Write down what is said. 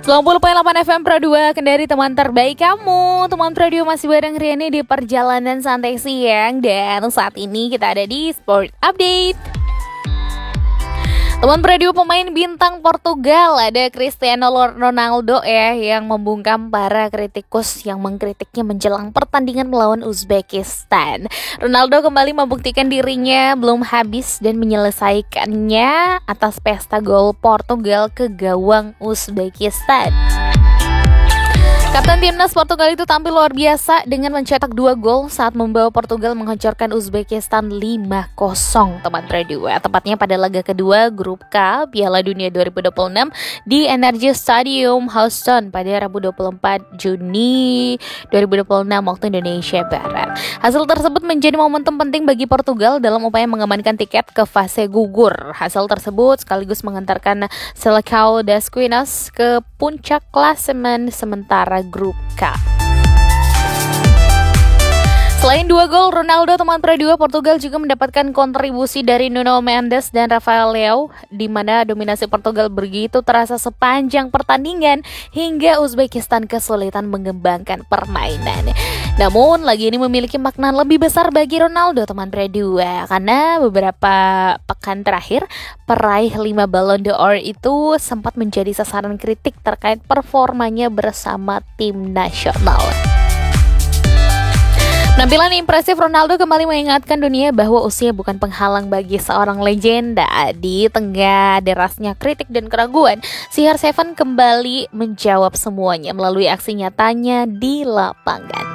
90.8 FM Pro 2 Kendari, teman terbaik kamu. Teman Pro 2 masih bareng Riani di perjalanan santai siang. Dan saat ini kita ada di Sport Update. Teman Pro 2, pemain bintang Portugal ada Cristiano Ronaldo yang membungkam para kritikus yang mengkritiknya menjelang pertandingan melawan Uzbekistan. Ronaldo kembali membuktikan dirinya belum habis dan menyelesaikannya atas pesta gol Portugal ke gawang Uzbekistan. Kapten timnas Portugal itu tampil luar biasa dengan mencetak 2 gol saat membawa Portugal menghancurkan Uzbekistan 5-0, teman Radio. Tepatnya pada laga kedua grup K Piala Dunia 2026 di Energy Stadium Houston pada Rabu 24 Juni 2026 waktu Indonesia Barat. Hasil tersebut menjadi momentum penting bagi Portugal dalam upaya mengamankan tiket ke fase gugur. Hasil tersebut sekaligus mengantarkan Seleção das Quinas ke puncak klasemen sementara grup K. Selain 2 gol Ronaldo, teman Pro 2, Portugal juga mendapatkan kontribusi dari Nuno Mendes dan Rafael Leão, di mana dominasi Portugal begitu terasa sepanjang pertandingan hingga Uzbekistan kesulitan mengembangkan permainan. Namun lagi ini memiliki makna lebih besar bagi Ronaldo, teman Pro 2, karena beberapa pekan terakhir peraih 5 Ballon d'Or itu sempat menjadi sasaran kritik terkait performanya bersama tim nasional. Penampilan impresif Ronaldo kembali mengingatkan dunia bahwa usia bukan penghalang bagi seorang legenda. Di tengah derasnya kritik dan keraguan, CR7 kembali menjawab semuanya melalui aksi nyatanya di lapangan.